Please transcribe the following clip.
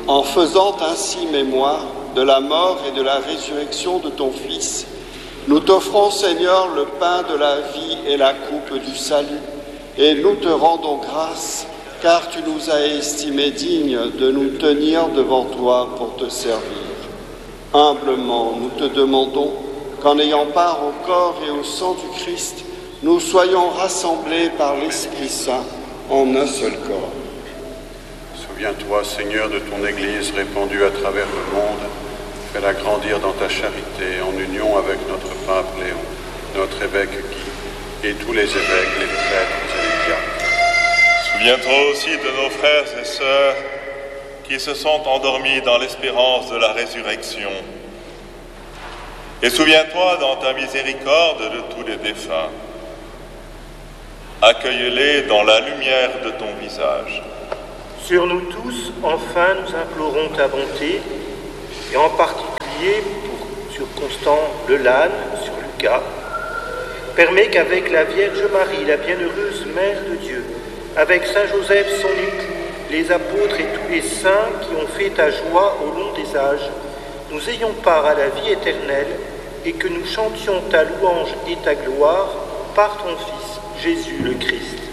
En faisant ainsi mémoire de la mort et de la résurrection de ton Fils, nous t'offrons, Seigneur, le pain de la vie et la coupe du salut, et nous te rendons grâce, car tu nous as estimés dignes de nous tenir devant toi pour te servir. Humblement, nous te demandons qu'en ayant part au corps et au sang du Christ, nous soyons rassemblés par l'Esprit Saint en un seul corps. Souviens-toi, Seigneur, de ton Église répandue à travers le monde. Fais-la grandir dans ta charité, en union avec notre pape Léon, notre évêque Guy, et tous les évêques, les prêtres et les diacres. Souviens-toi aussi de nos frères et sœurs qui se sont endormis dans l'espérance de la résurrection. Et souviens-toi dans ta miséricorde de tous les défunts. Accueille-les dans la lumière de ton visage. Sur nous tous, enfin, nous implorons ta bonté, et en particulier sur Constant Lelanne, sur Lucas. Permets qu'avec la Vierge Marie, la bienheureuse Mère de Dieu, avec Saint Joseph, son époux, les apôtres et tous les saints qui ont fait ta joie au long des âges, nous ayons part à la vie éternelle et que nous chantions ta louange et ta gloire par ton Fils, Jésus le Christ.